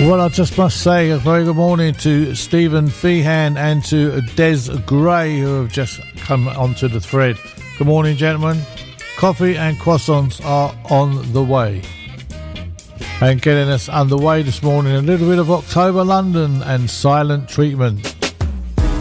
Well, I just must say a very good morning to Stephen Feehan and to Des Gray, who have just come onto the thread. Good morning, gentlemen. Coffee and croissants are on the way. And getting us underway this morning, a little bit of October London and Silent Treatment.